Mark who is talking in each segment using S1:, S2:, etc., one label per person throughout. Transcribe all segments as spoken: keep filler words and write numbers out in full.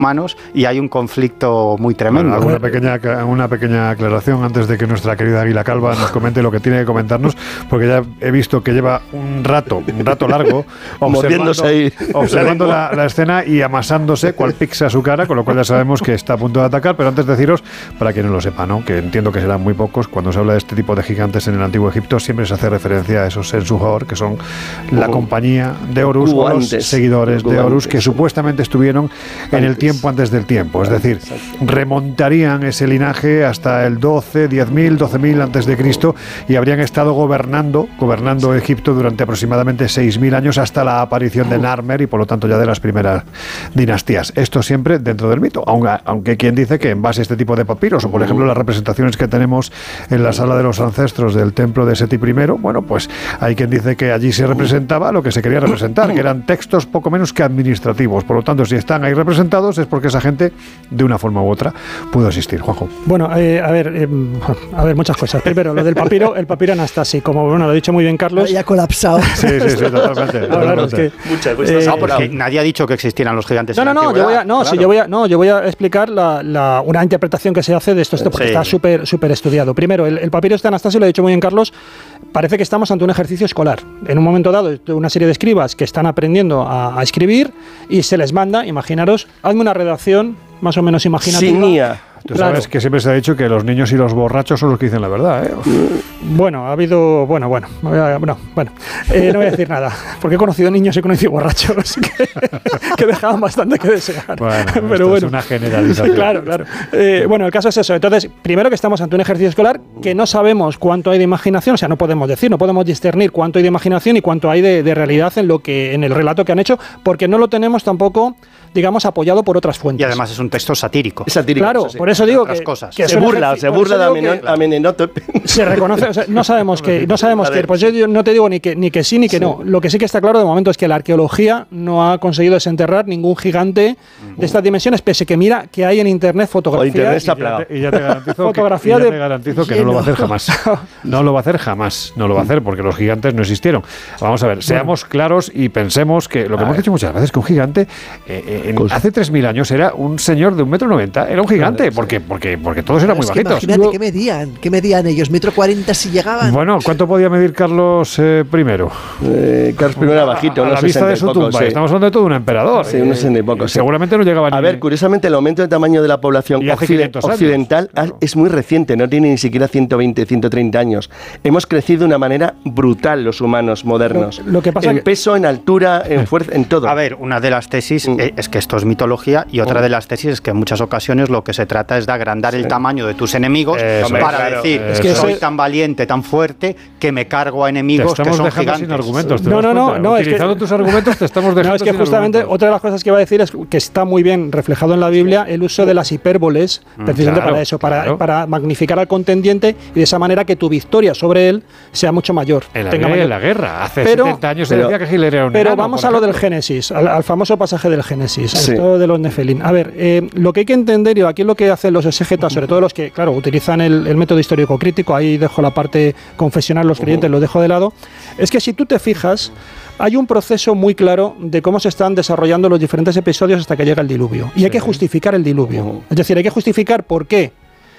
S1: humanos y hay un conflicto muy tremendo.
S2: Bueno, una pequeña, una pequeña aclaración antes de que nuestra querida Águila Calva nos comente lo que tiene que comentarnos, porque ya he visto que lleva un rato, un rato largo, observando, ahí observando la, la escena y amasándose cual pizza a su cara, con lo cual ya sabemos que está a punto de atacar. Pero antes deciros, para quien no lo sepa, ¿no?, que entiendo que serán muy pocos, cuando se habla de este tipo de gigantes en el Antiguo Egipto siempre se hace referencia a esos Sensuhor, que son la oh, compañía de Horus, o los seguidores de Horus, que supuestamente estuvieron en el tiempo antes del tiempo, es decir, remontarían ese linaje hasta el doce, diez mil, doce mil antes de Cristo y habrían estado gobernando gobernando Egipto durante aproximadamente seis mil años hasta la aparición de Narmer y por lo tanto ya de las primeras dinastías. Esto siempre dentro del mito, aunque, aunque quien dice que en base a este tipo de papiros o por ejemplo las representaciones que tenemos en la sala de los ancestros del templo de Seti primero, bueno, pues hay quien dice que allí se representaba lo que se quería representar, que eran textos poco menos que administrativos. Por lo tanto, si están ahí representados es porque esa gente, de una forma u otra, pudo existir. Juanjo.
S3: Bueno, eh, a ver, eh, a ver, muchas cosas. Primero, lo del papiro, el papiro Anastasi, como bueno, lo ha dicho muy bien Carlos.
S4: Ya ha colapsado.
S2: Sí, sí, sí, totalmente.
S3: No, claro, es que,
S1: Muchas veces. Eh, no, porque nadie ha dicho que existieran los gigantes.
S3: No, no, no, yo voy a, no, claro. si yo voy a, no, yo voy a explicar la, la, una interpretación que se hace de esto, esto porque sí. está súper, súper estudiado. Primero, el, el papiro este Anastasi, lo ha dicho muy bien Carlos, parece que estamos ante un ejercicio escolar. En un momento dado, una serie de escribas que están aprendiendo a, a escribir y se les manda, imaginaros, hazme una redacción más o menos imaginativa.
S5: Sinía.
S2: Tú claro. sabes que siempre se ha dicho que los niños y los borrachos son los que dicen la verdad, ¿eh?
S3: Bueno, ha habido... Bueno, bueno, bueno, bueno eh, no voy a decir nada, porque he conocido niños y he conocido borrachos que, que dejaban bastante que desear.
S2: Bueno,
S3: pero
S2: esto
S3: bueno,
S2: es una generalización.
S3: Claro, claro. Eh, bueno, el caso es eso. Entonces, primero que estamos ante un ejercicio escolar que no sabemos cuánto hay de imaginación, o sea, no podemos decir, no podemos discernir cuánto hay de imaginación y cuánto hay de, de realidad en, lo que, en el relato que han hecho, porque no lo tenemos tampoco, digamos, apoyado por otras fuentes.
S1: Y además es un texto satírico.
S5: Es satírico.
S3: Claro,
S5: sí.
S3: por eso digo que,
S1: cosas.
S3: que
S5: se burla, se burla de Amenemhotep.
S3: Se reconoce, o sea, no sabemos que, no sabemos que, pues yo no te digo ni que ni que sí ni que sí. no. Lo que sí que está claro de momento es que la arqueología no ha conseguido desenterrar ningún gigante uh-huh. de estas dimensiones, pese que mira que hay en internet fotografías.
S5: Internet está plagado.
S2: Y ya te garantizo,
S3: fotografía
S2: que,
S3: de
S2: ya te garantizo que no lo va a hacer jamás. No lo va a hacer jamás. No lo va a hacer porque los gigantes no existieron. Vamos a ver, seamos bueno. claros y pensemos que lo que a hemos ver. dicho muchas veces, que un gigante eh, en, pues, hace tres mil años era un señor de un metro noventa, era un gigante, claro, porque, porque, porque todos eran muy bajitos.
S4: Imagínate, Luego, ¿qué medían? ¿Qué medían ellos? ¿Metro cuarenta si llegaban?
S2: Bueno, ¿cuánto podía medir Carlos eh, primero?
S5: Eh, Carlos primero era bajito,
S2: a, a
S5: no
S2: la vista de su
S5: poco,
S2: tumba.
S5: Sí.
S2: Estamos hablando de todo un emperador.
S5: Sí, unos sesenta y poco.
S2: Eh,
S5: sí.
S2: Seguramente no llegaba ni...
S5: A ver, curiosamente, el aumento de tamaño de la población occid occidental
S2: claro.
S5: es muy reciente, no tiene ni siquiera ciento veinte, ciento treinta años. Hemos crecido de una manera brutal los humanos modernos.
S3: Lo, lo que pasa
S5: en
S3: que...
S5: peso, en altura, en fuerza, en todo.
S1: A ver, una de las tesis mm. es que esto es mitología y otra mm. de las tesis es que en muchas ocasiones lo que se trata es de agrandar sí. el tamaño de tus enemigos eh, para claro, decir, es que soy tan valiente, tan fuerte, que me cargo a enemigos que son gigantes.
S2: Sin argumentos,
S3: no, no, no, no.
S2: Utilizando
S3: es que,
S2: tus argumentos te estamos dejando
S3: No, es que
S2: sin
S3: justamente
S2: argumentos.
S3: Otra de las cosas que iba a decir es que está muy bien reflejado en la Biblia el uso de las hipérboles, mm, precisamente
S2: claro,
S3: para eso, para,
S2: claro.
S3: para magnificar al contendiente y de esa manera que tu victoria sobre él sea mucho mayor.
S2: En la,
S3: tenga
S2: guerra,
S3: mayor.
S2: en la guerra, hace
S3: pero,
S2: setenta años
S3: pero,
S2: se decía que Hitler era un
S3: Pero
S2: enano,
S3: vamos a lo del Génesis, al, al famoso pasaje del Génesis, sí. esto de los Nefelín. A ver, eh, lo que hay que entender, y aquí es lo que hacen los exégetas, sobre todo los que, claro, utilizan el, el método histórico crítico, ahí dejo la parte confesional, los creyentes uh-huh. lo dejo de lado, es que si tú te fijas, hay un proceso muy claro de cómo se están desarrollando los diferentes episodios hasta que llega el diluvio. Y sí. hay que justificar el diluvio. Uh-huh. Es decir, hay que justificar por qué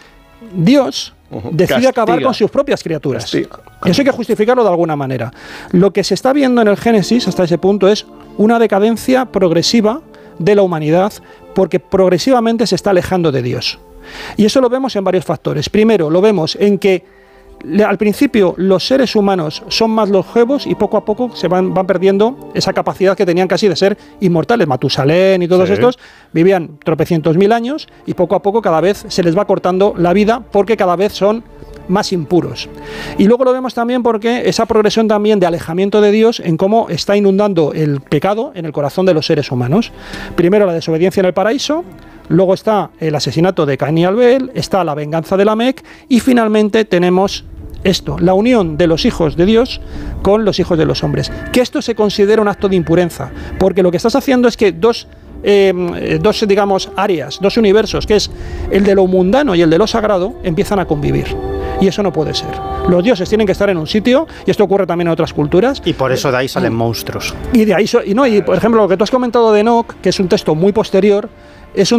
S3: Dios uh-huh. decide Castiga. acabar con sus propias criaturas. Castiga. Y eso hay que justificarlo de alguna manera. Lo que se está viendo en el Génesis hasta ese punto es una decadencia progresiva de la humanidad, porque progresivamente se está alejando de Dios. Y eso lo vemos en varios factores. Primero, lo vemos en que al principio los seres humanos son más longevos y poco a poco se van, van perdiendo esa capacidad que tenían casi de ser inmortales. Matusalén y todos sí. estos vivían tropecientos mil años y poco a poco cada vez se les va cortando la vida porque cada vez son más impuros. Y luego lo vemos también porque esa progresión también de alejamiento de Dios en cómo está inundando el pecado en el corazón de los seres humanos. Primero la desobediencia en el paraíso, luego está el asesinato de Caín y Abel, está la venganza de Lamec y finalmente tenemos esto, la unión de los hijos de Dios con los hijos de los hombres. Que esto se considera un acto de impureza, porque lo que estás haciendo es que dos, eh, dos digamos, áreas, dos universos, que es el de lo mundano y el de lo sagrado, empiezan a convivir. Y eso no puede ser. Los dioses tienen que estar en un sitio, y esto ocurre también en otras culturas.
S1: Y por eso de ahí salen monstruos.
S3: Y de ahí, so, y no, y por ejemplo, lo que tú has comentado de Enoch, que es un texto muy posterior, es un